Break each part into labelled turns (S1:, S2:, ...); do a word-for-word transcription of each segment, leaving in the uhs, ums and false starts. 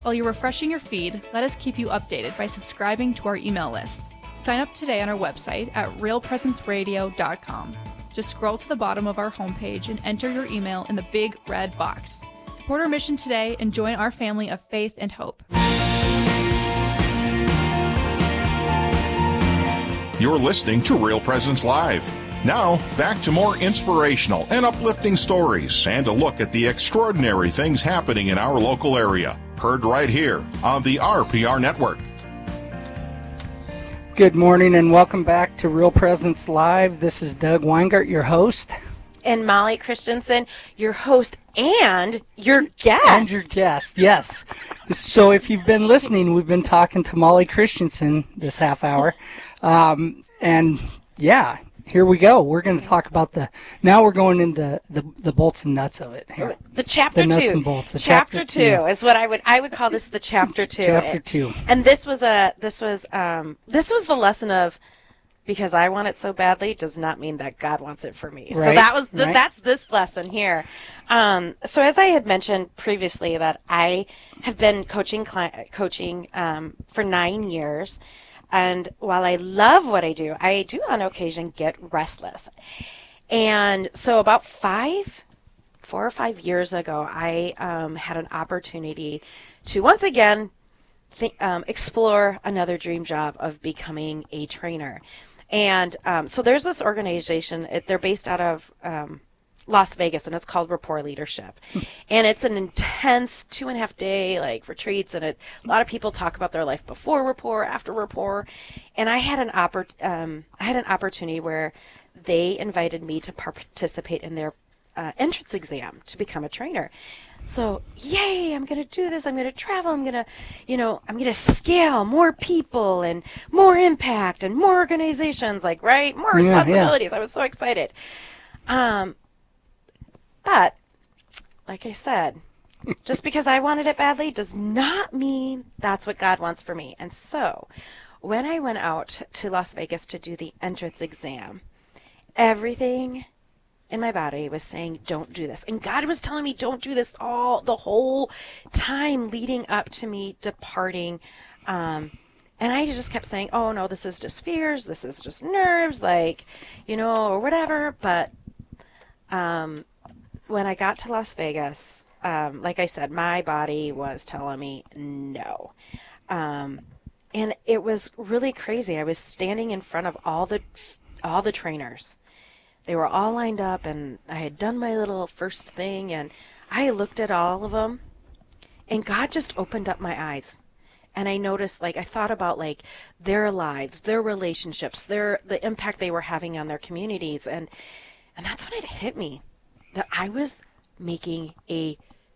S1: While you're refreshing your feed, let us keep you updated by subscribing to our email list. Sign up today on our website at real presence radio dot com. Just scroll to the bottom of our homepage and enter your email in the big red box. Support our mission today and join our family of faith and hope.
S2: You're listening to Real Presence Live. Now, back to more inspirational and uplifting stories and a look at the extraordinary things happening in our local area. Heard right here on the R P R Network.
S3: Good morning and welcome back to Real Presence Live. This is Doug Weingart, your host.
S4: And Molly Christensen, your host and your guest.
S3: And your guest, yes. So if you've been listening, we've been talking to Molly Christensen this half hour. Um, and yeah, here we go. We're going to talk about the, now we're going into the, the bolts and nuts of it. Here.
S4: The chapter
S3: the nuts
S4: two.
S3: and bolts. The
S4: chapter,
S3: chapter
S4: two,
S3: two
S4: is what I would, I would call this the chapter two.
S3: Chapter two.
S4: And this was a, this was, um, this was the lesson of, because I want it so badly does not mean that God wants it for me.
S3: Right,
S4: so that was the,
S3: right.
S4: that's this lesson here. Um, so as I had mentioned previously, that I have been coaching cli- coaching um, for nine years, and while I love what I do, I do on occasion get restless. And so about five, four or five years ago, I um, had an opportunity to once again th- um, explore another dream job of becoming a trainer. And um, so there's this organization, it, they're based out of um, Las Vegas, and it's called Rapport Leadership. And it's an intense two and a half day like retreats, and it, a lot of people talk about their life before Rapport, after Rapport. And I had an oppor- um, I had an opportunity where they invited me to participate in their uh, entrance exam to become a trainer. So, yay, I'm going to do this. I'm going to travel. I'm going to, you know, I'm going to scale more people and more impact and more organizations, like, right? More responsibilities. Yeah, yeah. I was so excited. Um, but, like I said, just because I wanted it badly does not mean that's what God wants for me. And so, when I went out to Las Vegas to do the entrance exam, everything in my body was saying, don't do this. And God was telling me, don't do this all the whole time leading up to me departing. Um, and I just kept saying, oh, no, this is just fears. This is just nerves, like, you know, or whatever. But um, when I got to Las Vegas, um, like I said, my body was telling me no. Um, and it was really crazy. I was standing in front of all the all the trainers. They were all lined up, and I had done my little first thing, and I looked at all of them, and God just opened up my eyes. And I noticed, like, I thought about, like, their lives, their relationships, their the impact they were having on their communities. And, and that's when it hit me that I was making a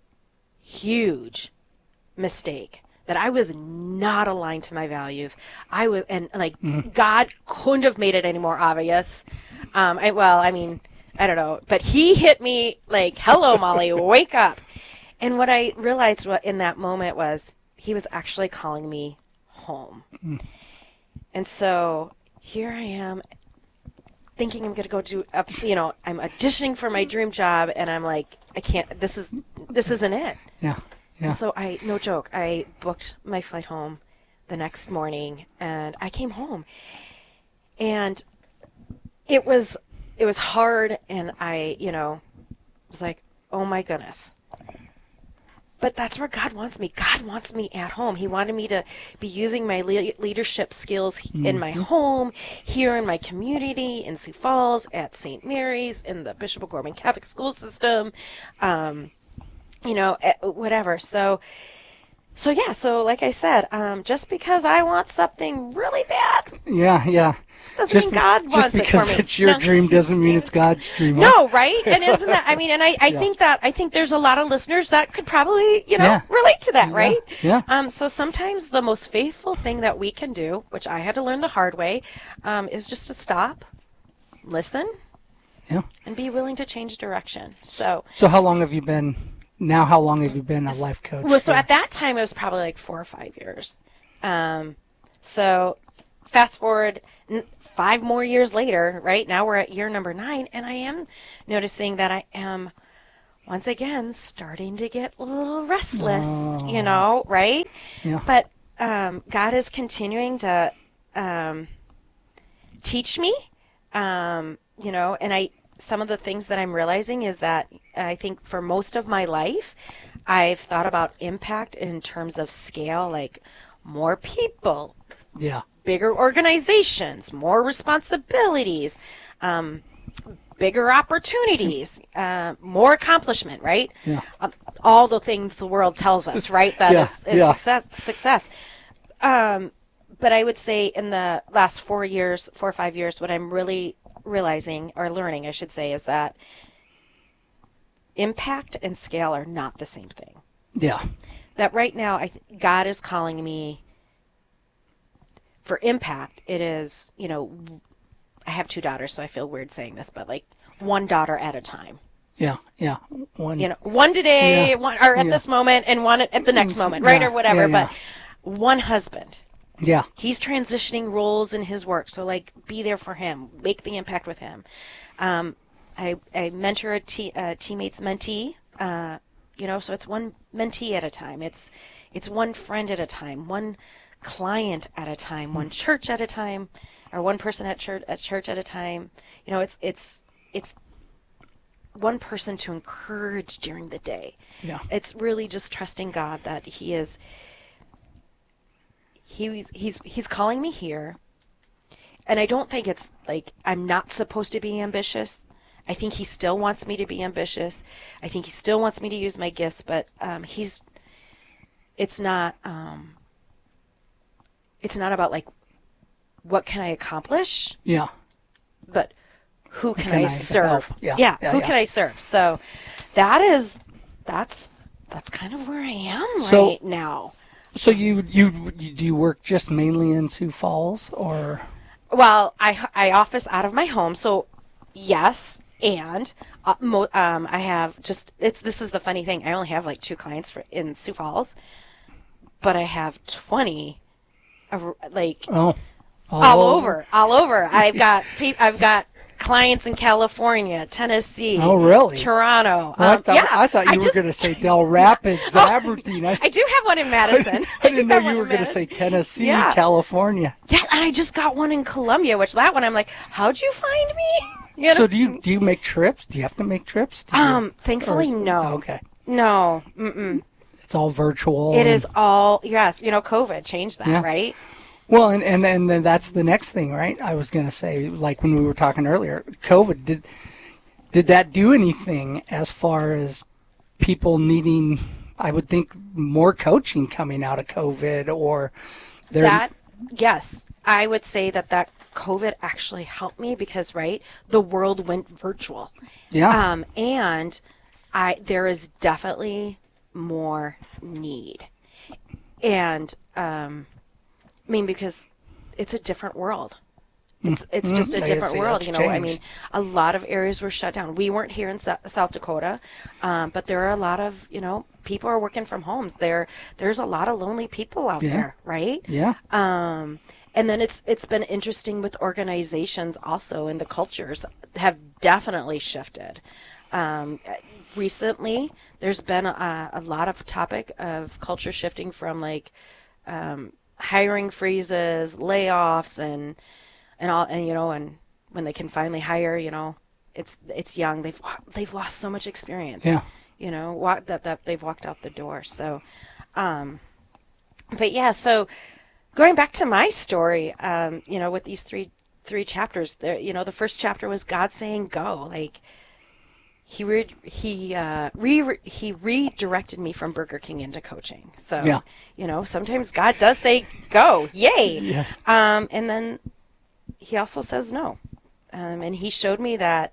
S4: huge mistake, that I was not aligned to my values. I was, and, like, mm. God couldn't have made it any more obvious. Um, I, well, I mean, I don't know, but he hit me like, hello, Molly, wake up. And what I realized in that moment was he was actually calling me home. Mm. And so here I am thinking I'm going to go do, a, you know, I'm auditioning for my dream job, and I'm like, I can't, this is, this isn't it.
S3: Yeah. Yeah.
S4: And so I, no joke, I booked my flight home the next morning, and I came home. And It was it was hard, and I, you know, was like, oh my goodness. But that's where God wants me. God wants me at home. He wanted me to be using my le- leadership skills mm-hmm. in my home, here in my community, in Sioux Falls, at Saint Mary's, in the Bishop O'Gorman Catholic school system, um, you know, whatever. So, so yeah, so like I said, um, just because I want something really bad.
S3: Yeah, yeah.
S4: Doesn't
S3: just,
S4: mean God wants it for me.
S3: Just because it's your
S4: no.
S3: dream doesn't mean it's God's dream.
S4: No, right? And isn't that, I mean, and I, I yeah. think that, I think there's a lot of listeners that could probably, you know,
S3: yeah.
S4: relate to that,
S3: yeah.
S4: right?
S3: Yeah.
S4: Um, so sometimes the most faithful thing that we can do, which I had to learn the hard way, um, is just to stop, listen,
S3: yeah.
S4: and be willing to change direction. So,
S3: so how long have you been, now how long have you been a life coach?
S4: Well, so at that time, it was probably like four or five years. Um, so fast forward five more years later, right? Now we're at year number nine, and I am noticing that I am once again, starting to get a little restless,
S3: Oh.
S4: you know, right?
S3: Yeah.
S4: But um, God is continuing to um, teach me, um, you know, and I, some of the things that I'm realizing is that I think for most of my life, I've thought about impact in terms of scale, like more people,
S3: Yeah.
S4: bigger organizations, more responsibilities, um, bigger opportunities, uh, more accomplishment, right?
S3: Yeah.
S4: Um, all the things the world tells us, right? That
S3: Yeah,
S4: is, is
S3: yeah.
S4: success. Success. Um, but I would say in the last four years, four or five years, what I'm really realizing or learning, I should say, is that impact and scale are not the same thing.
S3: Yeah.
S4: That right now, I th- God is calling me for impact. It is, you know, I have two daughters, so I feel weird saying this, but like one daughter at a time.
S3: Yeah. Yeah. One.
S4: You know, one today,
S3: Yeah.
S4: one or at
S3: Yeah.
S4: this moment, and one at the next moment, right,
S3: Yeah.
S4: or whatever.
S3: Yeah, yeah.
S4: But one husband.
S3: Yeah.
S4: He's transitioning roles in his work, so like be there for him, make the impact with him. Um, I I mentor a te- uh, teammate's mentee, uh, you know, so it's one mentee at a time. It's it's one friend at a time, one client at a time, one church at a time, or one person at church at church at a time. You know, it's it's it's one person to encourage during the day.
S3: Yeah.
S4: It's really just trusting God that He is. He's he's he's calling me here, and I don't think it's like I'm not supposed to be ambitious. I think He still wants me to be ambitious. I think He still wants me to use my gifts, but um, He's. It's not. Um, it's not about like, what can I accomplish?
S3: Yeah.
S4: But who can,
S3: can
S4: I,
S3: I
S4: serve?
S3: help? Yeah,
S4: yeah,
S3: yeah,
S4: who
S3: yeah.
S4: can I serve? So, that is that's that's kind of where I am
S3: So-
S4: right now.
S3: So you, you you do you work just mainly in Sioux Falls, or?
S4: Well, I, I office out of my home, so yes, and uh, mo- um, I have just it's this is the funny thing. I only have like two clients for in Sioux Falls, but I have twenty, uh, like
S3: Oh.
S4: all over, all over. I've got peop I've got clients in California, Tennessee,
S3: Oh, really?
S4: Toronto.
S3: Well, I
S4: Um,
S3: thought
S4: yeah,
S3: I thought you
S4: I
S3: were
S4: just-
S3: going to say Del Rapids, Aberdeen. I,
S4: I do have one in Madison.
S3: I
S4: do
S3: didn't know
S4: have
S3: you
S4: one
S3: were
S4: in
S3: going to say
S4: Madison.
S3: Tennessee,
S4: Yeah.
S3: California.
S4: Yeah, and I just got one in Columbia, which that one I'm like, how'd you find me? You know?
S3: So do you do you make trips? Do you have to make trips? Do you-
S4: Um, thankfully,
S3: or is-
S4: no.
S3: Okay.
S4: No, mm-mm.
S3: It's all virtual.
S4: It
S3: and-
S4: is all, yes, you know, COVID changed that,
S3: Yeah.
S4: right?
S3: Well, and, and and then that's the next thing, right? I was going to say, like when we were talking earlier, COVID, did did that do anything as far as people needing, I would think, more coaching coming out of COVID, or there?
S4: That, yes, I would say that that COVID actually helped me because, right, the world went virtual.
S3: Yeah.
S4: Um, and I, there is definitely more need. And, um, I mean, because it's a different world. It's it's just a
S3: Mm,
S4: different
S3: it's-
S4: world,
S3: it's
S4: you know. I mean,
S3: changed.
S4: a lot of areas were shut down. We weren't here in Sou- South Dakota, um, but there are a lot of, you know, people are working from homes. There, there's a lot of lonely people out
S3: Yeah.
S4: there, right?
S3: yeah.
S4: Um, and then it's it's been interesting with organizations also, and the cultures have definitely shifted. Um, recently, there's been a, a lot of topic of culture shifting from like um, hiring freezes, layoffs, and and all, and you know, and when they can finally hire, you know, it's it's young. They've they've lost so much experience.
S3: Yeah.
S4: You know, walk, that that they've walked out the door. So, um, but yeah, so going back to my story, um, you know, with these three three chapters, there, you know, the first chapter was God saying go, like he re- he uh, re- he redirected me from Burger King into coaching. So,
S3: Yeah.
S4: you know, sometimes God does say go, yay,
S3: Yeah.
S4: um, and then he also says no, um, and he showed me that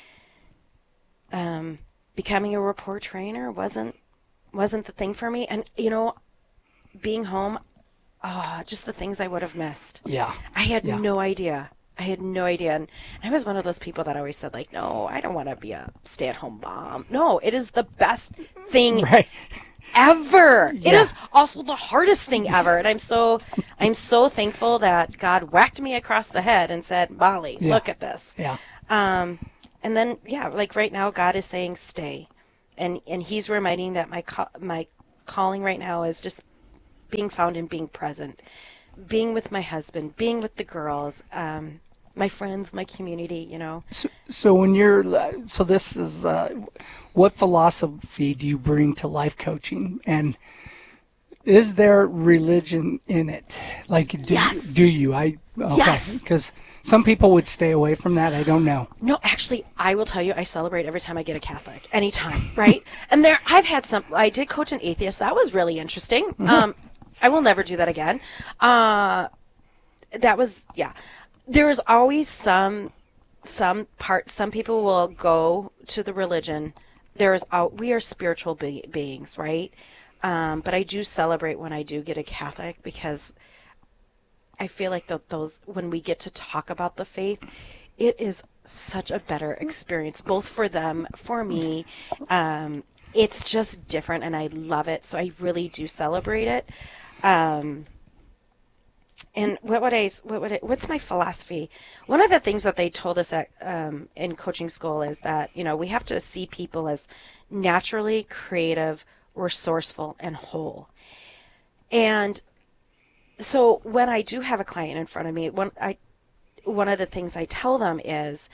S4: um, becoming a rapport trainer wasn't wasn't the thing for me, and you know, being home. Oh, just the things I would have missed.
S3: Yeah.
S4: I had
S3: Yeah.
S4: no idea. I had no idea. And I was one of those people that always said, like, no, I don't want to be a stay at home mom. No, it is the best thing
S3: Right.
S4: ever. It
S3: Yeah.
S4: is also the hardest thing ever. And I'm so I'm so thankful that God whacked me across the head and said, Molly,
S3: Yeah.
S4: look at this.
S3: Yeah.
S4: Um, and then, yeah, like right now, God is saying, stay. and, and he's reminding that my ca- my calling right now is just being found and being present, being with my husband, being with the girls, um, my friends, my community, you know.
S3: So, so when you're, so this is, uh, what philosophy do you bring to life coaching? And is there religion in it? Like, do,
S4: Yes.
S3: do you? I, okay.
S4: Yes.
S3: Because some people would stay away from that. I don't know.
S4: No, actually, I will tell you, I celebrate every time I get a Catholic, anytime, right? And there, I've had some, I did coach an atheist. That was really interesting. Mm-hmm. Um, I will never do that again. Uh, that was, yeah. There's always some, some part, some people will go to the religion. There's, uh, we are spiritual be- beings, right? Um, but I do celebrate when I do get a Catholic, because I feel like the, those, when we get to talk about the faith, it is such a better experience, both for them, for me. Um, it's just different, and I love it. So I really do celebrate it. Um, and what would I, what would I, what's my philosophy? One of the things that they told us at, um, in coaching school is that, you know, we have to see people as naturally creative, resourceful, and whole. And so when I do have a client in front of me, one, I, one of the things I tell them is,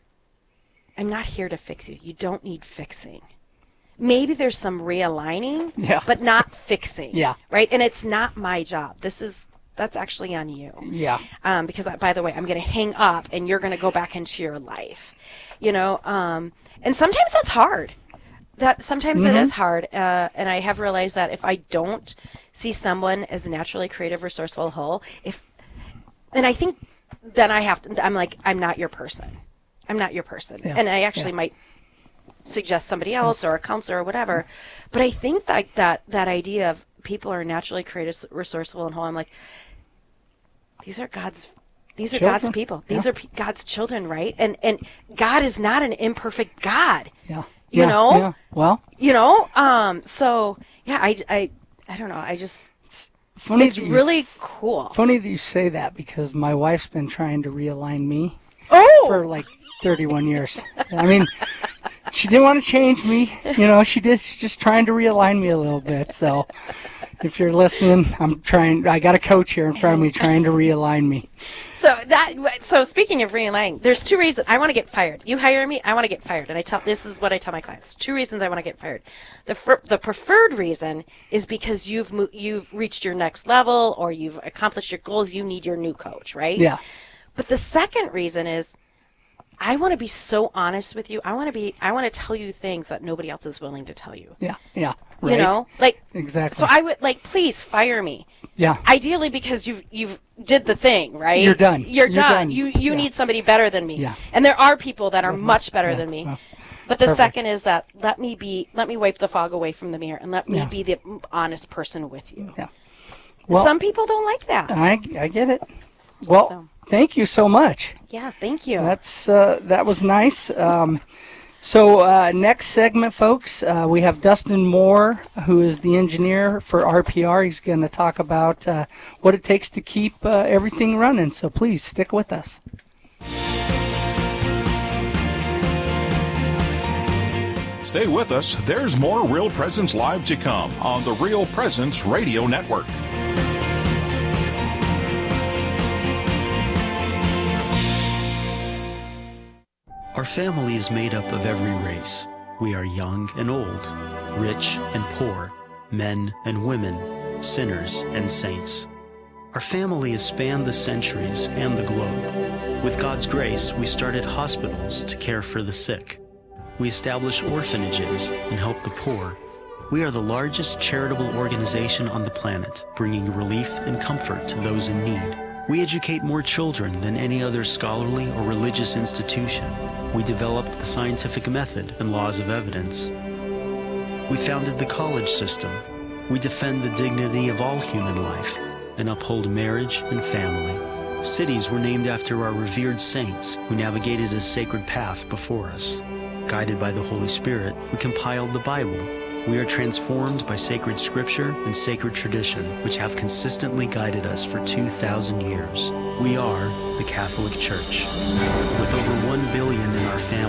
S4: I'm not here to fix you. You don't need fixing. Maybe there's some realigning,
S3: yeah.
S4: but not fixing.
S3: Yeah.
S4: Right? And it's not my job. This is, that's actually on you.
S3: Yeah.
S4: Um, because, I, by the way, I'm going to hang up and you're going to go back into your life. You know, um, and sometimes that's hard. That sometimes mm-hmm. it is hard. Uh, and I have realized that if I don't see someone as naturally creative, resourceful, whole, if, then I think then I have to, I'm like, I'm not your person. I'm not your person. Yeah. And I actually yeah. might suggest somebody else or a counselor or whatever. But I think that, that that idea of people are naturally creative, resourceful, and whole, I'm like, these are God's these are children. God's people. These
S3: yeah.
S4: are P- God's children, right? And and God is not an imperfect God.
S3: Yeah.
S4: You
S3: yeah.
S4: know?
S3: Yeah. Well,
S4: you know, um so yeah, I I I don't know. I just
S3: it's funny
S4: it's really s- cool.
S3: Funny that you say that, because my wife's been trying to realign me
S4: oh!
S3: for like thirty-one years. I mean, she didn't want to change me. You know, she did. She's just trying to realign me a little bit. So if you're listening, I'm trying. I got a coach here in front of me trying to realign me.
S4: So that. So speaking of realigning, there's two reasons I want to get fired. You hire me, I want to get fired, and I tell. This is what I tell my clients. Two reasons I want to get fired. The fir- the preferred reason is because you've mo- you've reached your next level, or you've accomplished your goals. You need your new coach, right?
S3: Yeah.
S4: But the second reason is, I want to be so honest with you. I want to be. I want to tell you things that nobody else is willing to tell you.
S3: Yeah. Yeah. Right.
S4: You know, like
S3: exactly.
S4: So I would like, please fire me.
S3: Yeah.
S4: Ideally, because you've you've did the thing, right?
S3: You're done.
S4: You're,
S3: You're
S4: done.
S3: done.
S4: You you
S3: Yeah.
S4: need somebody better than me.
S3: Yeah.
S4: And there are people that are
S3: Yeah.
S4: much better
S3: Yeah.
S4: than me.
S3: Yeah.
S4: But the
S3: Perfect.
S4: second is that let me be. Let me wipe the fog away from the mirror, and let me
S3: Yeah.
S4: be the honest person with you.
S3: Yeah. Well,
S4: some people don't like that.
S3: I I get it. Well,
S4: So.
S3: thank you so much.
S4: Yeah. Thank you.
S3: That's uh, that was nice. Um, so uh, next segment, folks, uh, we have Dustin Moore, who is the engineer for R P R. He's going to talk about uh, what it takes to keep uh, everything running. So please stick with us.
S2: Stay with us. There's more Real Presence Live to come on the Real Presence Radio Network.
S5: Our family is made up of every race. We are young and old, rich and poor, men and women, sinners and saints. Our family has spanned the centuries and the globe. With God's grace, we started hospitals to care for the sick. We establish orphanages and help the poor. We are the largest charitable organization on the planet, bringing relief and comfort to those in need. We educate more children than any other scholarly or religious institution. We developed the scientific method and laws of evidence. We founded the college system. We defend the dignity of all human life and uphold marriage and family. Cities were named after our revered saints who navigated a sacred path before us. Guided by the Holy Spirit, we compiled the Bible. We are transformed by sacred scripture and sacred tradition, which have consistently guided us for two thousand years. We are the Catholic Church. With over one billion in our family,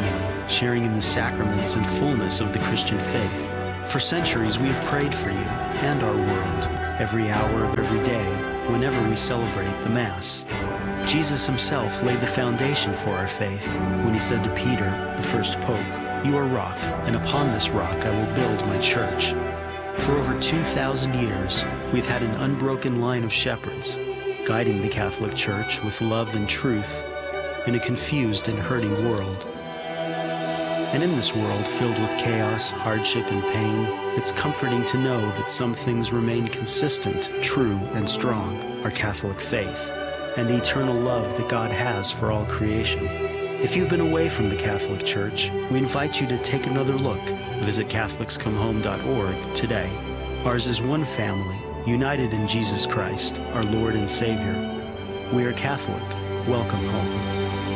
S5: sharing in the sacraments and fullness of the Christian faith. For centuries, we have prayed for you and our world, every hour of every day, whenever we celebrate the Mass. Jesus himself laid the foundation for our faith when he said to Peter, the first pope, "You are rock, and upon this rock I will build my church." For over two thousand years, we've had an unbroken line of shepherds, guiding the Catholic Church with love and truth in a confused and hurting world. And in this world filled with chaos, hardship, and pain, it's comforting to know that some things remain consistent, true, and strong: our Catholic faith, and the eternal love that God has for all creation. If you've been away from the Catholic Church, we invite you to take another look. Visit Catholics Come Home dot org today. Ours is one family, united in Jesus Christ, our Lord and Savior. We are Catholic. Welcome home.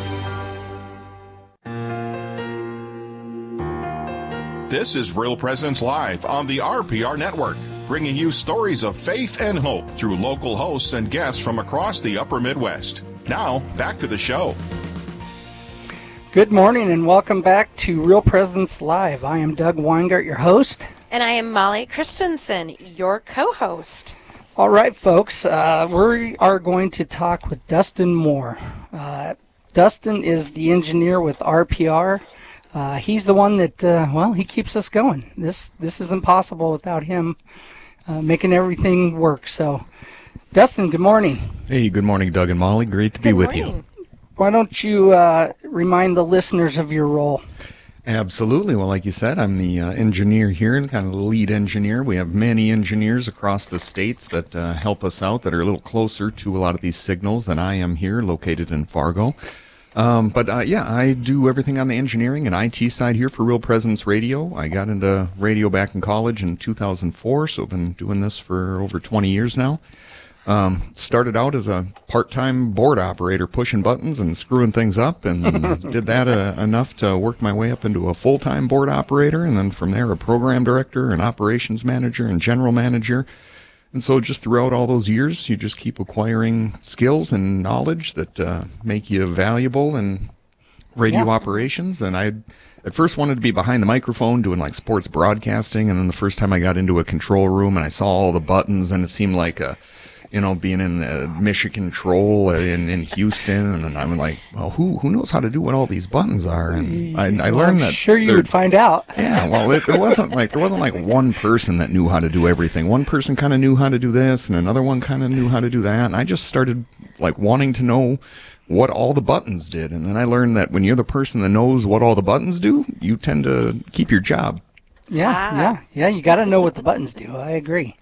S2: This is Real Presence Live on the R P R Network, bringing you stories of faith and hope through local hosts and guests from across the upper Midwest. Now, back to the show.
S3: Good morning and welcome back to Real Presence Live. I am Doug Weingart, your host.
S4: And I am Molly Christensen, your co-host.
S3: All right, folks, uh, we are going to talk with Dustin Moore. Uh, Dustin is the engineer with R P R. Uh, he's the one that, uh, well, he keeps us going. This this isn't possible without him uh, making everything work. So, Dustin, good morning.
S6: Hey, good morning, Doug and Molly. Great to be with you.
S3: Why don't you uh, remind the listeners of your role?
S6: Absolutely. Well, like you said, I'm the uh, engineer here and kind of the lead engineer. We have many engineers across the states that uh, help us out that are a little closer to a lot of these signals than I am here, located in Fargo. Um, but uh, yeah, I do everything on the engineering and I T side here for Real Presence Radio. I got into radio back in college in two thousand four, so I've been doing this for over twenty years now. Um, started out as a part-time board operator, pushing buttons and screwing things up, and did that uh, enough to work my way up into a full-time board operator, and then from there a program director, an operations manager, and general manager. And so just throughout all those years, you just keep acquiring skills and knowledge that uh, make you valuable in radio yeah. operations. And I at first wanted to be behind the microphone doing like sports broadcasting. And then the first time I got into a control room and I saw all the buttons, and it seemed like a, you know, being in the Michigan Troll in, in Houston. And I'm like, well, who who knows how to do what all these buttons are? And I, I
S3: well,
S6: learned
S3: I'm
S6: that.
S3: Sure, you would find out.
S6: Yeah, well, it, it wasn't like there wasn't like one person that knew how to do everything. One person kind of knew how to do this, and another one kind of knew how to do that. And I just started like wanting to know what all the buttons did. And then I learned that when you're the person that knows what all the buttons do, you tend to keep your job.
S3: Yeah, ah. yeah, yeah. You got to know what the buttons do. I agree.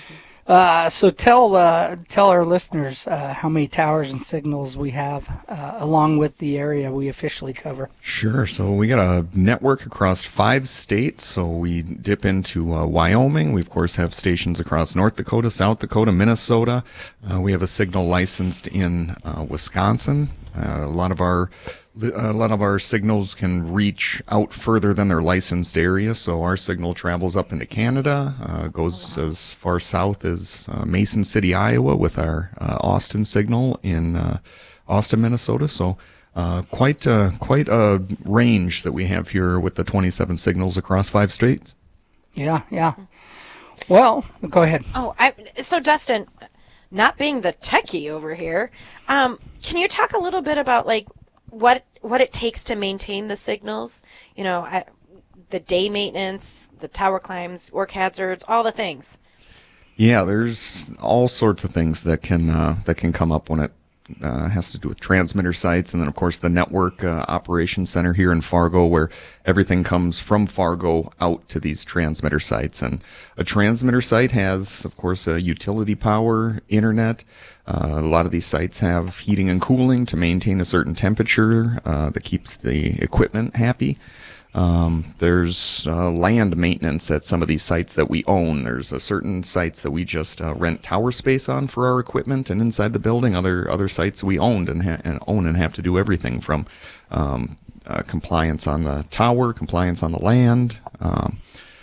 S3: Uh, so tell uh, tell our listeners uh, how many towers and signals we have uh, along with the area we officially cover.
S6: Sure. So we got a network across five states. So we dip into uh, Wyoming. We, of course, have stations across North Dakota, South Dakota, Minnesota. Uh, we have a signal licensed in uh, Wisconsin. Uh, a lot of our a lot of our signals can reach out further than their licensed area, so our signal travels up into Canada, uh, goes as far south as uh, Mason City, Iowa, with our uh, Austin signal in uh, Austin, Minnesota. So uh, quite uh, quite a range that we have here with the twenty-seven signals across five states.
S3: Yeah, yeah. Well, go ahead.
S4: Oh, I, so Dustin, not being the techie over here, um, can you talk a little bit about like what what it takes to maintain the signals? You know, I, the day maintenance, the tower climbs, work hazards, all the things.
S6: Yeah, there's all sorts of things that can uh, that can come up when it uh, has to do with transmitter sites, and then of course the network uh, operations center here in Fargo, where everything comes from Fargo out to these transmitter sites. And a transmitter site has, of course, a utility power, internet. Uh, a lot of these sites have heating and cooling to maintain a certain temperature uh, that keeps the equipment happy. Um, there's uh, land maintenance at some of these sites that we own. There's a certain sites that we just uh, rent tower space on for our equipment and inside the building. Other other sites we owned and, ha- and own and have to do everything from um, uh, compliance on the tower, compliance on the land. Um,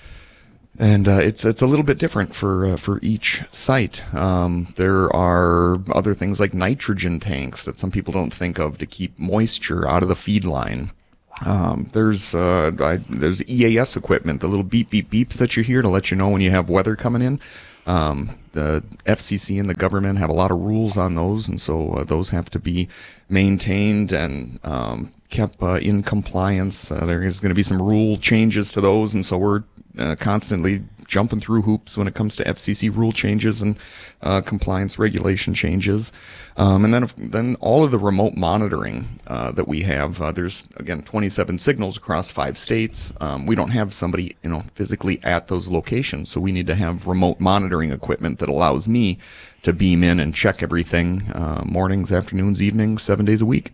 S6: And uh, it's it's a little bit different for uh, for each site. Um, there are other things like nitrogen tanks that some people don't think of to keep moisture out of the feed line. Um, there's uh, I, there's E A S equipment, the little beep beep beeps that you hear to let you know when you have weather coming in. Um, the F C C and the government have a lot of rules on those, and so uh, those have to be maintained and um, kept uh, in compliance. Uh, there is going to be some rule changes to those, and so we're uh, constantly jumping through hoops when it comes to F C C rule changes and uh, compliance regulation changes. Um, and then if, then all of the remote monitoring uh, that we have, uh, there's, again, twenty-seven signals across five states. Um, we don't have somebody, you know, physically at those locations, so we need to have remote monitoring equipment that allows me to beam in and check everything uh, mornings, afternoons, evenings, seven days a week.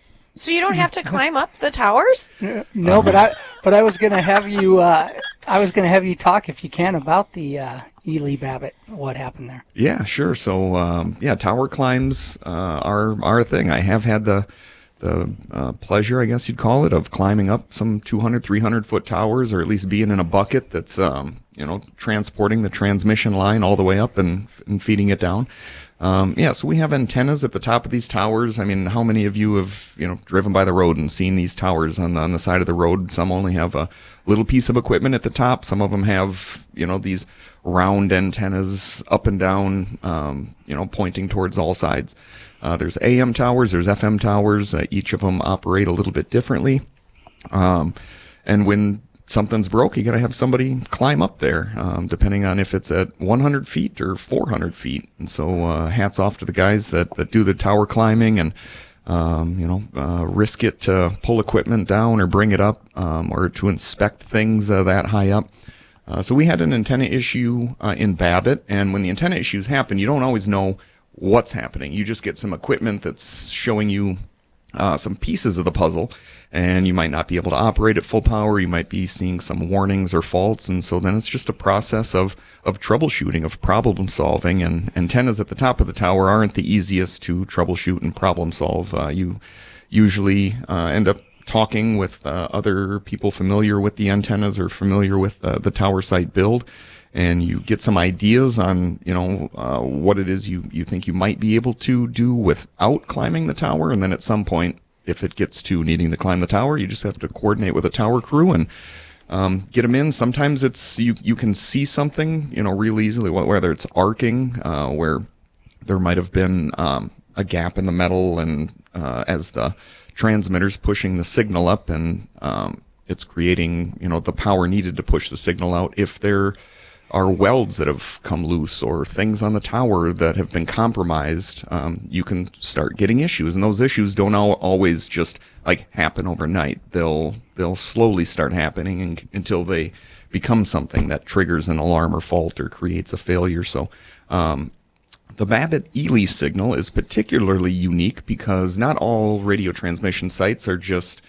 S4: So you don't have to climb up the towers?
S3: No, but I but I was going to have you uh, I was going to have you talk, if you can, about the uh, Ely Babbitt. What happened there?
S6: Yeah, sure. So um, yeah, tower climbs uh, are are a thing. I have had the the uh, pleasure, I guess you'd call it, of climbing up some two hundred, three hundred foot towers, or at least being in a bucket that's um, you know transporting the transmission line all the way up and and feeding it down. Um, yeah, so we have antennas at the top of these towers. I mean, how many of you have, you know, driven by the road and seen these towers on the, on the side of the road? Some only have a little piece of equipment at the top. Some of them have, you know, these round antennas up and down, um, you know, pointing towards all sides. Uh, there's A M towers, there's F M towers. Uh, each of them operate a little bit differently. Um, and when something's broke, you got to have somebody climb up there, um, depending on if it's at one hundred feet or four hundred feet. And so, uh, hats off to the guys that, that do the tower climbing and, um, you know, uh, risk it to pull equipment down or bring it up, um, or to inspect things uh, that high up. Uh, so we had an antenna issue uh, in Babbitt, and when the antenna issues happen, you don't always know what's happening. You just get some equipment that's showing you uh, some pieces of the puzzle, and you might not be able to operate at full power. You might be seeing some warnings or faults, and so then it's just a process of, of troubleshooting, of problem solving, and antennas at the top of the tower aren't the easiest to troubleshoot and problem solve. Uh, you usually uh, end up talking with uh, other people familiar with the antennas or familiar with uh, the tower site build, and you get some ideas on, you know, uh, what it is you, you think you might be able to do without climbing the tower. And then at some point, if it gets to needing to climb the tower, you just have to coordinate with a tower crew and um, get them in. Sometimes it's you you can see something, you know, real easily, whether it's arcing, uh, where there might have been um, a gap in the metal, and uh, as the transmitter's pushing the signal up, and um, it's creating, you know, the power needed to push the signal out. If there are welds that have come loose or things on the tower that have been compromised, um, you can start getting issues. And those issues don't al- always just like happen overnight. They'll they'll slowly start happening and, until they become something that triggers an alarm or fault or creates a failure. So um, the Babbitt-Ely signal is particularly unique because not all radio transmission sites are just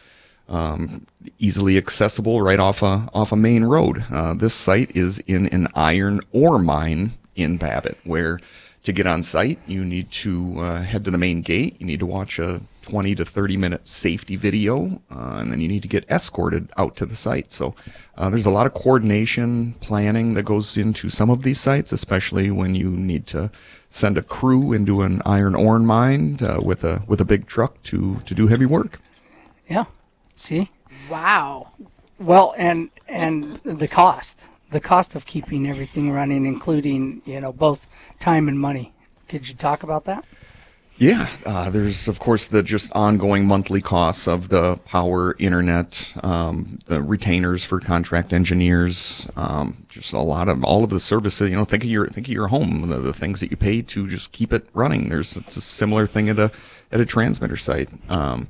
S6: Um, easily accessible right off a off a main road. Uh, this site is in an iron ore mine in Babbitt, where to get on site you need to uh, head to the main gate. You need to watch a twenty to thirty minute safety video, uh, and then you need to get escorted out to the site. So uh, there's a lot of coordination, planning that goes into some of these sites, especially when you need to send a crew into an iron ore mine uh, with a with a big truck to to do heavy work.
S3: Yeah. See?
S4: Wow.
S3: Well, and and the cost, the cost of keeping everything running, including, you know, both time and money. Could you talk about that?
S6: Yeah, uh, there's of course the just ongoing monthly costs of the power, internet, um, the retainers for contract engineers, um, just a lot of all of the services. You know, think of your think of your home, the, the things that you pay to just keep it running. There's it's a similar thing at a at a transmitter site. Um,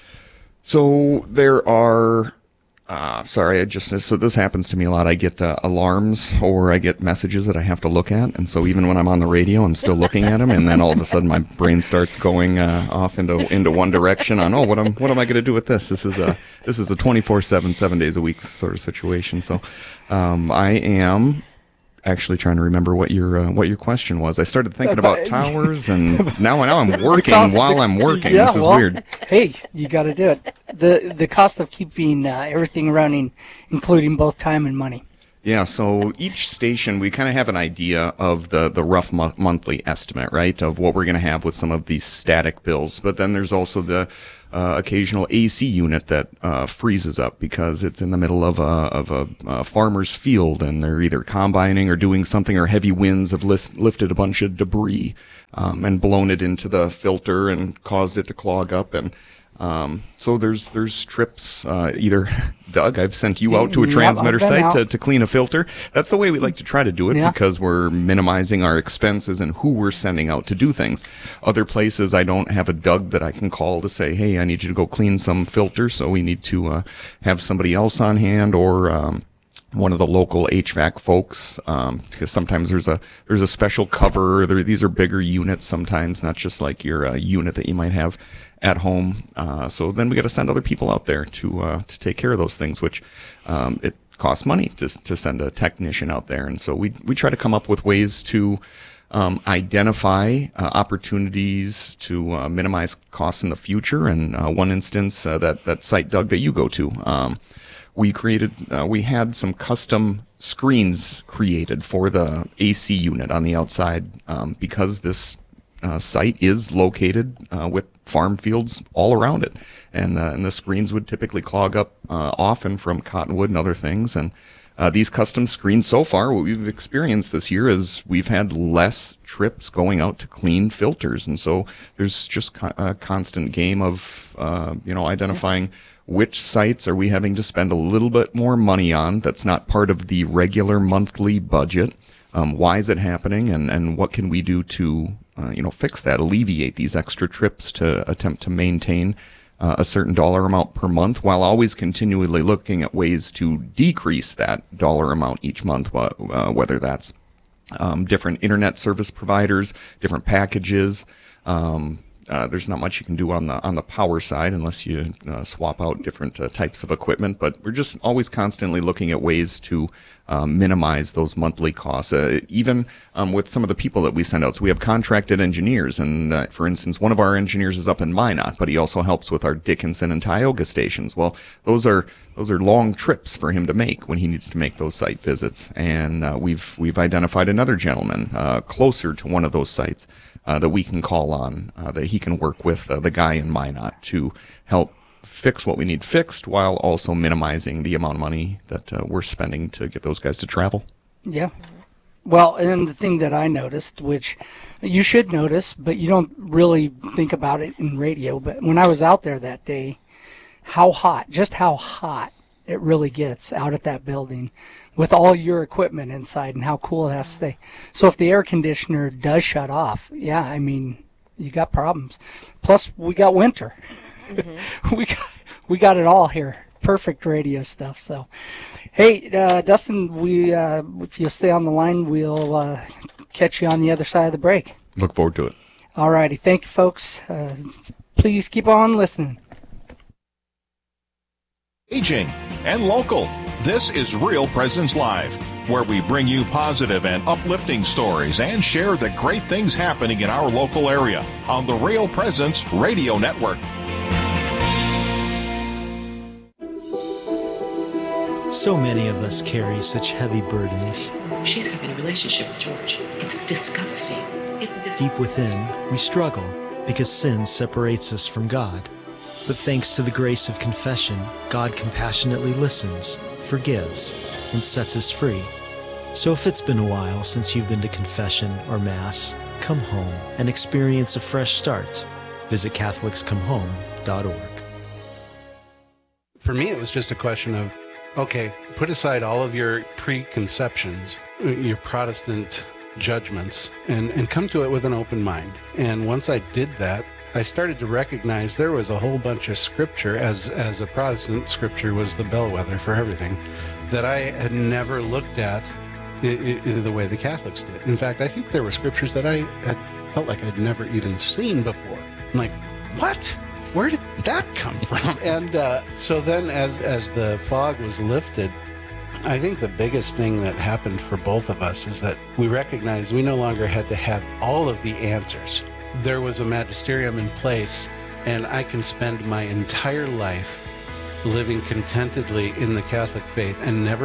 S6: So there are, uh, sorry, I just, so this happens to me a lot. I get uh, alarms or I get messages that I have to look at. And so even when I'm on the radio, I'm still looking at them. And then all of a sudden my brain starts going uh, off into into one direction on, oh, what am what am I going to do with this? This is a, this is a twenty-four seven, seven days a week sort of situation. So um, I am actually trying to remember what your uh, what your question was. I started thinking about towers, and now now I'm working while I'm working.
S3: Yeah,
S6: this is
S3: well,
S6: weird.
S3: Hey, you got to do it. The the cost of keeping uh, everything running, including both time and money.
S6: Yeah, so each station, we kind of have an idea of the, the rough mo- monthly estimate, right, of what we're going to have with some of these static bills. But then there's also the uh, occasional A C unit that uh, freezes up because it's in the middle of a, of a, a farmer's field, and they're either combining or doing something, or heavy winds have list, lifted a bunch of debris um, and blown it into the filter and caused it to clog up. And Um, so there's there's trips, uh, either, Doug, I've sent you out to a
S3: Yeah,
S6: transmitter
S3: I've been
S6: site
S3: out.
S6: to, to clean a filter. That's the way we like to try to do it
S3: Yeah.
S6: because we're minimizing our expenses and who we're sending out to do things. Other places, I don't have a Doug that I can call to say, hey, I need you to go clean some filter, so we need to uh, have somebody else on hand, or um, one of the local H V A C folks, um, because sometimes there's a there's a special cover. There, these are bigger units sometimes, not just like your uh, unit that you might have at home. Uh, so then we got to send other people out there to uh, to take care of those things, which um, it costs money to to send a technician out there. And so we we try to come up with ways to um, identify uh, opportunities to uh, minimize costs in the future. And uh, one instance, uh, that that site, Doug, that you go to. Um, We created, uh, we had some custom screens created for the A C unit on the outside, um, because this uh, site is located uh, with farm fields all around it, and uh, and the screens would typically clog up uh, often from cottonwood and other things. And uh, these custom screens, so far, what we've experienced this year is we've had less trips going out to clean filters, and so there's just co- a constant game of uh, you know identifying. Which sites are we having to spend a little bit more money on that's not part of the regular monthly budget? Um, why is it happening, and, and what can we do to uh, you know fix that, alleviate these extra trips to attempt to maintain uh, a certain dollar amount per month, while always continually looking at ways to decrease that dollar amount each month, uh, whether that's um, different internet service providers, different packages. Um, Uh, there's not much you can do on the on the power side unless you uh, swap out different uh, types of equipment. But we're just always constantly looking at ways to um, minimize those monthly costs. Uh, even um, with some of the people that we send out, so we have contracted engineers, and uh, for instance, one of our engineers is up in Minot, but he also helps with our Dickinson and Tioga stations. Well, those are those are long trips for him to make when he needs to make those site visits, and uh, we've we've identified another gentleman uh, closer to one of those sites. Uh, that we can call on, uh, that he can work with uh, the guy in Minot to help fix what we need fixed, while also minimizing the amount of money that uh, we're spending to get those guys to travel.
S3: Yeah. Well, and the thing that I noticed, which you should notice, but you don't really think about it in radio, but when I was out there that day, how hot, just how hot it really gets out at that building with all your equipment inside, and how cool it has to stay. So if the air conditioner does shut off, yeah, I mean, you got problems. Plus, we got winter. Mm-hmm. we got we got it all here. Perfect radio stuff. So, hey, uh, Dustin, we uh, if you'll stay on the line, we'll uh, catch you on the other side of the break.
S6: Look forward to it.
S3: All righty. Thank you, folks. Uh, please keep on listening.
S2: Aging and local. This is Real Presence Live, where we bring you positive and uplifting stories and share the great things happening in our local area on the Real Presence Radio Network.
S5: So many of us carry such heavy burdens.
S7: She's having a relationship with George. It's disgusting. It's disgusting.
S5: Deep within, we struggle because sin separates us from God. But thanks to the grace of confession, God compassionately listens, forgives, and sets us free. So if it's been a while since you've been to confession or Mass, come home and experience a fresh start. Visit Catholics Come Home dot org.
S8: For me, it was just a question of, okay, put aside all of your preconceptions, your Protestant judgments, and, and come to it with an open mind. And once I did that, I started to recognize there was a whole bunch of scripture, as as a Protestant, scripture was the bellwether for everything, that I had never looked at I, I, the way the Catholics did. In fact, I think there were scriptures that I had felt like I'd never even seen before. I'm like, what? Where did that come from? And uh, so then as, as the fog was lifted, I think the biggest thing that happened for both of us is that we recognized we no longer had to have all of the answers. There was a magisterium in place, and I can spend my entire life living contentedly in the Catholic faith and never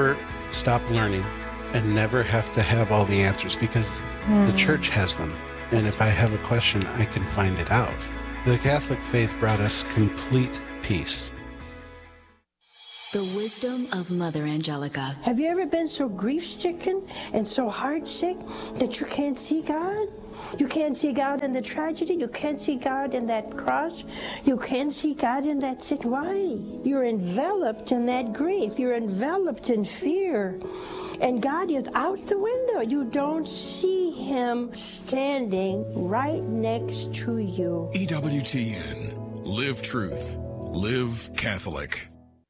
S8: stop learning and never have to have all the answers, because mm. the church has them. And if I have a question, I can find it out. The Catholic faith brought us complete peace.
S9: The wisdom of Mother Angelica.
S10: Have you ever been so grief-stricken and so heart-sick that you can't see God? You can't see God in the tragedy. You can't see God in that cross. You can't see God in that sin. Why? You're enveloped in that grief. You're enveloped in fear. And God is out the window. You don't see Him standing right next to you.
S11: E W T N. Live truth. Live Catholic.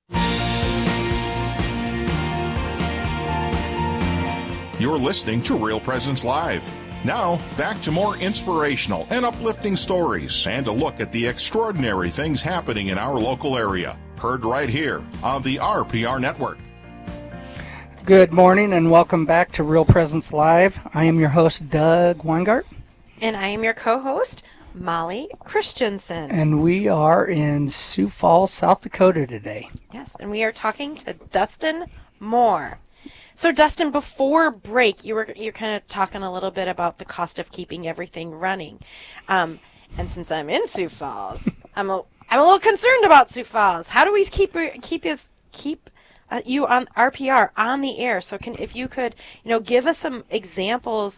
S2: You're listening to Real Presence Live. Now, back to more inspirational and uplifting stories and a look at the extraordinary things happening in our local area. Heard right here on the R P R Network.
S3: Good morning and welcome back to Real Presence Live. I am your host, Doug Weingart.
S4: And I am your co-host, Molly Christensen.
S3: And we are in Sioux Falls, South Dakota today.
S4: Yes, and we are talking to Dustin Moore. So, Dustin, before break, you were you're kind of talking a little bit about the cost of keeping everything running. Um, and since I'm in Sioux Falls, I'm a, I'm a little concerned about Sioux Falls. How do we keep keep his, keep uh, you on R P R on the air? So, can if you could, you know, give us some examples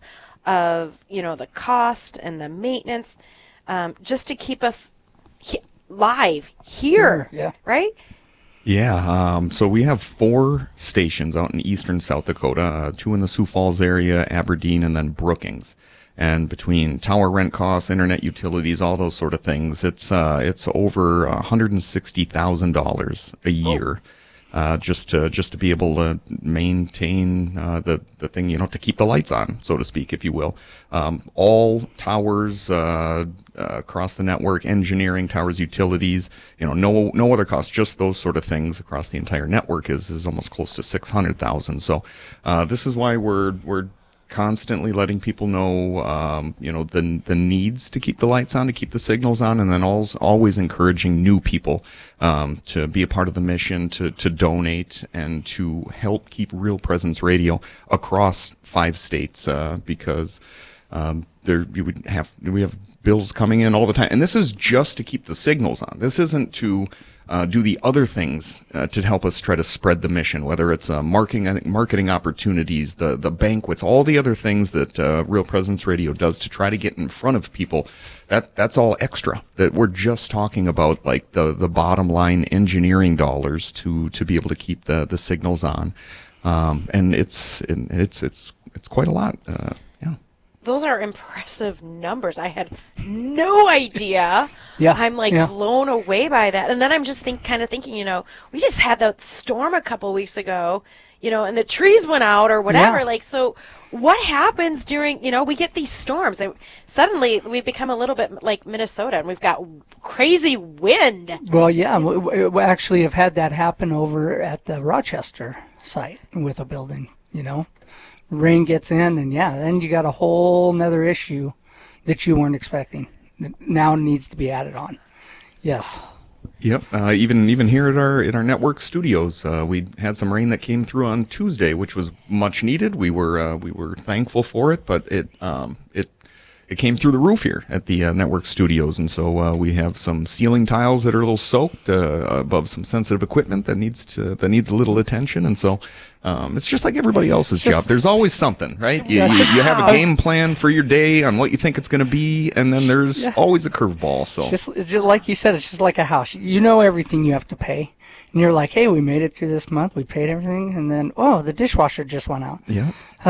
S4: of, you know, the cost and the maintenance, um, just to keep us he- live here,
S3: sure, yeah.
S4: right?
S6: Yeah, um, so we have four stations out in eastern South Dakota, uh, two in the Sioux Falls area, Aberdeen, and then Brookings. And between tower rent costs, internet utilities, all those sort of things, it's uh, it's over one hundred sixty thousand dollars a year. Oh. Uh, just to just to be able to maintain uh, the the thing, you know, to keep the lights on, so to speak, if you will. Um, all towers uh, uh, across the network, engineering, towers, utilities, you know, no no other costs, just those sort of things across the entire network is is almost close to six hundred thousand. So uh, this is why we're we're constantly letting people know, um, you know, the the needs to keep the lights on, to keep the signals on, and then always, always encouraging new people um, to be a part of the mission, to to donate, and to help keep Real Presence Radio across five states, uh, because um, there you would have we have bills coming in all the time, and this is just to keep the signals on. This isn't to Uh, do the other things uh, to help us try to spread the mission, whether it's uh, marketing marketing opportunities, the the banquets, all the other things that uh, Real Presence Radio does to try to get in front of people. That that's all extra. That we're just talking about, like the the bottom line engineering dollars to to be able to keep the the signals on, um, and it's it's it's it's quite a lot. Uh, yeah.
S4: Those are impressive numbers. I had no idea.
S3: Yeah,
S4: I'm like
S3: yeah.
S4: blown away by that. And then I'm just think, kind of thinking, you know, we just had that storm a couple weeks ago, you know, and the trees went out or whatever.
S3: Yeah.
S4: Like, so what happens during, you know, we get these storms. And suddenly we've become a little bit like Minnesota, and we've got crazy wind.
S3: Well, yeah, we, we actually have had that happen over at the Rochester site with a building, you know. Rain gets in, and yeah, then you got a whole nother issue that you weren't expecting that now needs to be added on. Yes.
S6: Yep. Uh, even even here at our in our network studios, uh, we had some rain that came through on Tuesday, which was much needed. We were uh, we were thankful for it, but it um, it it came through the roof here at the uh, network studios, and so uh, we have some ceiling tiles that are a little soaked uh, above some sensitive equipment that needs to that needs a little attention, and so. Um, it's just like everybody else's
S3: just,
S6: job. There's always something, right? You,
S3: yeah,
S6: you,
S3: just,
S6: you have a game plan for your day on what you think it's going to be, and then there's
S3: yeah.
S6: always a curveball. So,
S3: it's just, it's just like you said, it's just like a house. You know everything you have to pay, and you're like, "Hey, we made it through this month. We paid everything," and then, oh, the dishwasher just went out.
S6: Yeah.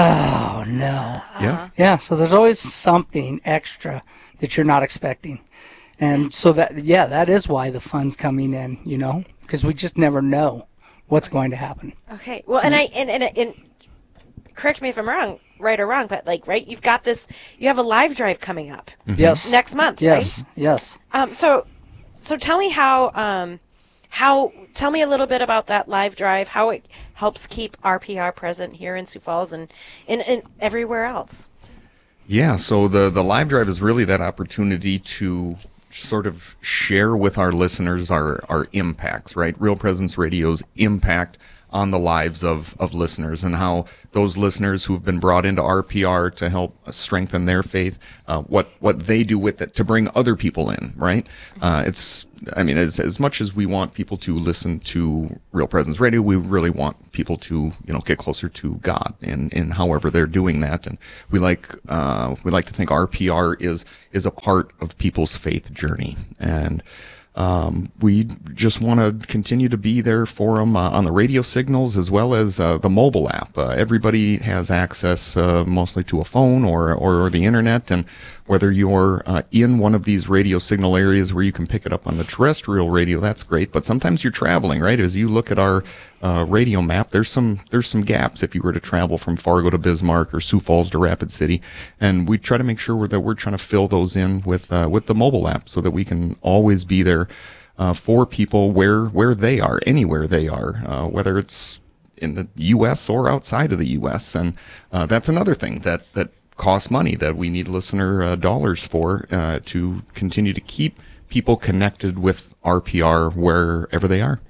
S3: Oh no.
S6: Yeah.
S3: Yeah. So there's always something extra that you're not expecting, and so that yeah, that is why the fun's coming in. You know, because we just never know what's going to happen.
S4: Okay. Well, and I and, and and correct me if I'm wrong, right or wrong, but like, right, you've got this. You have a live drive coming up.
S3: Mm-hmm. Yes.
S4: Next month.
S3: Yes.
S4: Right?
S3: Yes.
S4: Um. So, so tell me how. Um. How. Tell me a little bit about that live drive. How it helps keep R P R present here in Sioux Falls and in and everywhere else.
S6: Yeah. So the the live drive is really that opportunity to sort of share with our listeners our, our impacts, right? Real Presence Radio's impact on the lives of, of listeners, and how those listeners who have been brought into R P R to help strengthen their faith, uh, what what they do with it to bring other people in, right? Uh, it's, I mean, as as much as we want people to listen to Real Presence Radio, we really want people to, you know, get closer to God in, in however they're doing that. And we like uh, we like to think R P R is is a part of people's faith journey, and Um, we just want to continue to be there for them uh, on the radio signals as well as uh, the mobile app. Uh, everybody has access uh, mostly to a phone or, or, or the internet, and whether you're uh, in one of these radio signal areas where you can pick it up on the terrestrial radio, that's great. But sometimes you're traveling, right? As you look at our uh, radio map, there's some there's some gaps if you were to travel from Fargo to Bismarck or Sioux Falls to Rapid City, and we try to make sure that we're trying to fill those in with uh, with the mobile app so that we can always be there uh, for people where where they are, anywhere they are, uh, whether it's in the U S or outside of the U S. And uh, that's another thing that that costs money that we need listener uh, dollars for uh, to continue to keep people connected with R P R wherever they are.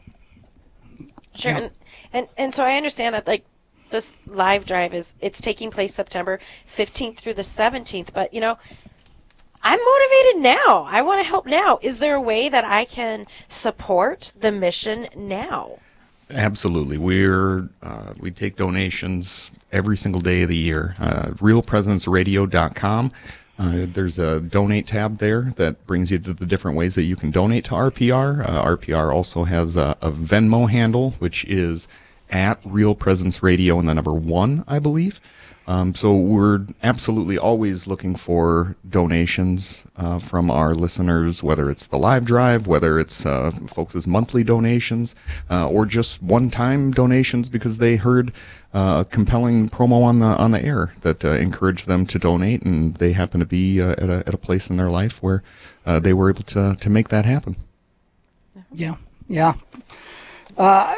S4: Sure, and, and and so I understand that, like, this live drive is it's taking place September fifteenth through the seventeenth, but you know, I'm motivated now. I want to help now. Is there a way that I can support the mission now?
S6: Absolutely. We're uh, we take donations every single day of the year. Uh, real presence radio dot com. Uh, there's a donate tab there that brings you to the different ways that you can donate to R P R. Uh, R P R also has a, a Venmo handle, which is at Real Presence Radio and the number one, I believe. Um, so we're absolutely always looking for donations uh, from our listeners, whether it's the live drive, whether it's uh, folks' monthly donations, uh, or just one-time donations because they heard uh, a compelling promo on the on the air that uh, encouraged them to donate, and they happen to be uh, at a at a place in their life where uh, they were able to to make that happen.
S3: Yeah, yeah. Uh,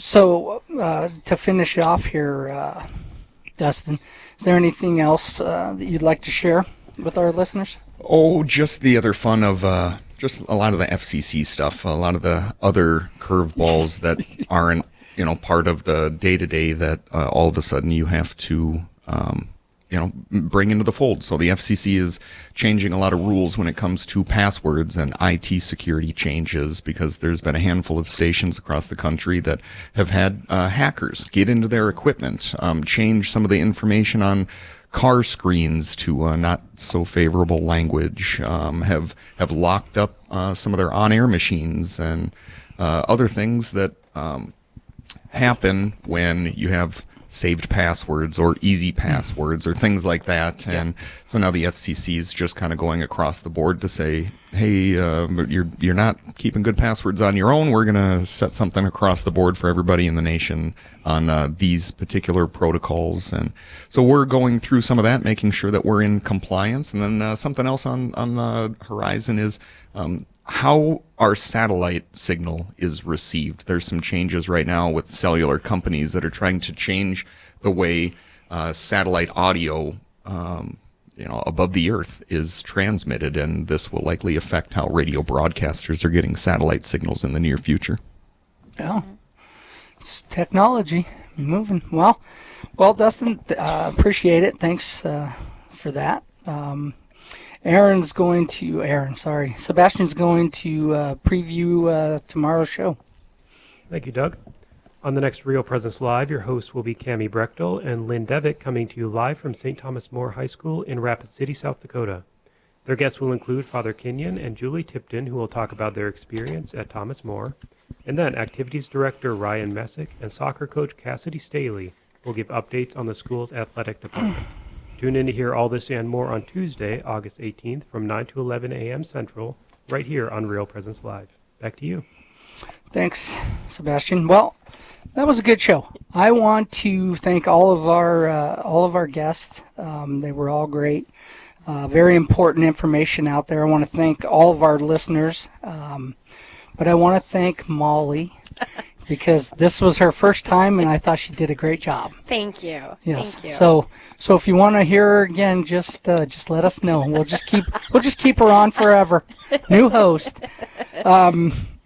S3: so uh, to finish off here, uh, Dustin, is there anything else uh, that you'd like to share with our listeners?
S6: Oh, just the other fun of uh, just a lot of the F C C stuff, a lot of the other curveballs that aren't, you know, part of the day-to-day that uh, all of a sudden you have to, um, you know, bring into the fold. So the F C C is changing a lot of rules when it comes to passwords and I T security changes, because there's been a handful of stations across the country that have had uh, hackers get into their equipment, um, change some of the information on car screens to uh, not so favorable language, um, have have locked up uh, some of their on-air machines and uh, other things that um, happen when you have saved passwords or easy passwords or things like that. And yeah. So now the F C C is just kind of going across the board to say, hey, uh, you're you're not keeping good passwords on your own. We're going to set something across the board for everybody in the nation on uh, these particular protocols. And so we're going through some of that, making sure that we're in compliance. And then uh, something else on, on the horizon is um, how our satellite signal is received. There's some changes right now with cellular companies that are trying to change the way uh, satellite audio, um, you know, above the earth is transmitted, and this will likely affect how radio broadcasters are getting satellite signals in the near future.
S3: Yeah, it's technology moving. Well, well, Dustin, uh, appreciate it. Thanks uh, for that. Um, Aaron's going to, Aaron, sorry, Sebastian's going to uh, preview uh, tomorrow's show.
S12: Thank you, Doug. On the next Real Presence Live, your hosts will be Cammie Brechtel and Lynn Devitt, coming to you live from Saint Thomas More High School in Rapid City, South Dakota. Their guests will include Father Kenyon and Julie Tipton, who will talk about their experience at Thomas More. And then Activities Director Ryan Messick and soccer coach Cassidy Staley will give updates on the school's athletic department. Tune in to hear all this and more on Tuesday, August eighteenth from nine to eleven a.m. Central, right here on Real Presence Live. Back to you.
S3: Thanks, Sebastian. Well, that was a good show. I want to thank all of our uh, all of our guests. Um, they were all great. Uh, very important information out there. I want to thank all of our listeners. Um, but I want to thank Molly, because this was her first time, and I thought she did a great job.
S4: Thank you.
S3: Yes.
S4: Thank you.
S3: So, so if you want to hear her again, just uh, just let us know. We'll just keep we'll just keep her on forever. New host. Um,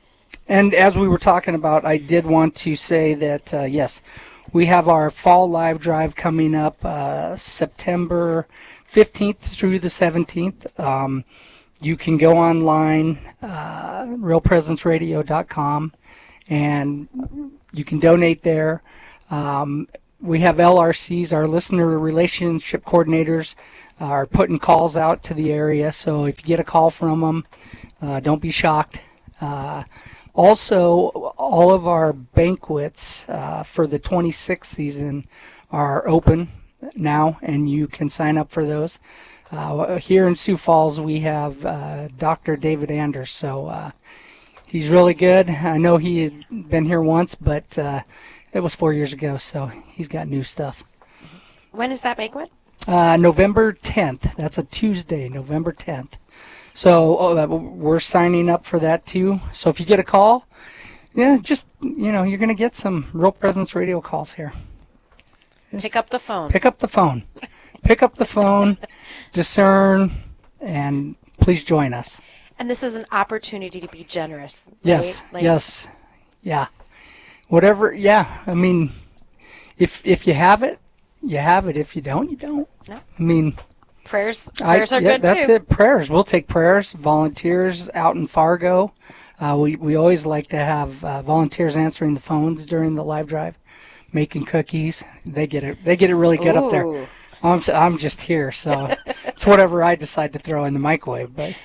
S3: And as we were talking about, I did want to say that, uh, yes, we have our fall live drive coming up uh, September fifteenth through the seventeenth. Um, you can go online, uh, real presence radio dot com, and you can donate there. Um, we have L R Cs, our listener relationship coordinators, uh, are putting calls out to the area. So if you get a call from them, uh, don't be shocked. Uh, Also, all of our banquets uh, for the twenty-sixth season are open now, and you can sign up for those. Uh, here in Sioux Falls, we have uh, Doctor David Anders, so uh, he's really good. I know he had been here once, but uh, it was four years ago, so he's got new stuff.
S4: When is that banquet?
S3: Uh, November tenth. That's a Tuesday, November tenth. So uh, we're signing up for that too. So if you get a call, yeah, just, you know, you're going to get some Real Presence Radio calls here. Just
S4: pick up the phone.
S3: Pick up the phone. Pick up the phone, discern, and please join us.
S4: And this is an opportunity to be generous. Right?
S3: Yes,
S4: like,
S3: yes, yeah. Whatever, yeah. I mean, if if you have it, you have it. If you don't, you don't.
S4: No.
S3: I mean...
S4: Prayers, prayers
S3: I,
S4: are
S3: yeah,
S4: good
S3: that's
S4: too.
S3: That's it. Prayers. We'll take prayers. Volunteers out in Fargo. Uh, we we always like to have uh, volunteers answering the phones during the live drive, making cookies. They get it. They get it really good
S4: Ooh.
S3: up there. I'm I'm just here, so it's whatever I decide to throw in the microwave. But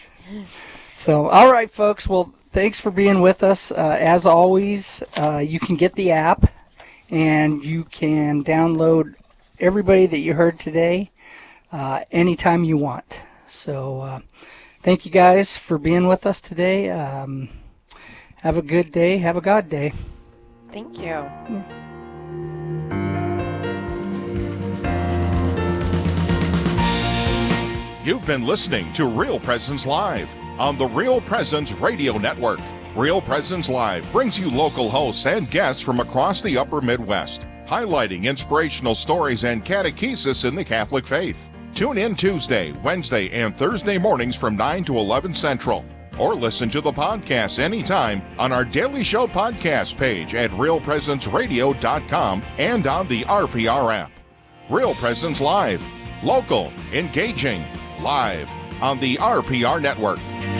S3: so all right, folks. Well, thanks for being with us. Uh, as always, uh, you can get the app, and you can download everybody that you heard today. Uh, anytime you want. So uh, thank you guys for being with us today. Um, have a good day. Have a God day.
S4: Thank you.
S3: Yeah.
S2: You've been listening to Real Presence Live on the Real Presence Radio Network. Real Presence Live brings you local hosts and guests from across the upper Midwest, highlighting inspirational stories and catechesis in the Catholic faith. Tune in Tuesday, Wednesday, and Thursday mornings from nine to eleven Central. Or listen to the podcast anytime on our Daily Show podcast page at real presence radio dot com and on the R P R app. Real Presence Live. Local, engaging, live on the R P R Network.